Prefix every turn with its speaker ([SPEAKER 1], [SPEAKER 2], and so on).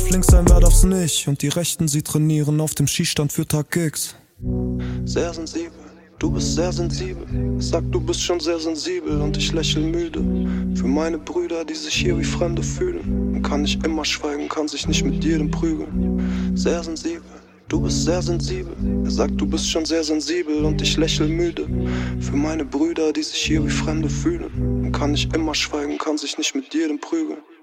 [SPEAKER 1] auf links sein, wer darf's nicht? Und die Rechten, sie trainieren auf dem Schießstand für Tag X. Sehr sensibel, du bist sehr sensibel. Ich sag, du bist schon sehr sensibel und ich lächel müde. Für meine Brüder, die sich hier wie Fremde fühlen. Man kann nicht immer schweigen, kann sich nicht mit jedem prügeln. Sehr sensibel, du bist sehr sensibel. Er sagt, du bist schon sehr sensibel und ich lächel müde. Für meine Brüder, die sich hier wie Fremde fühlen. Man kann nicht immer schweigen, kann sich nicht mit jedem prügeln.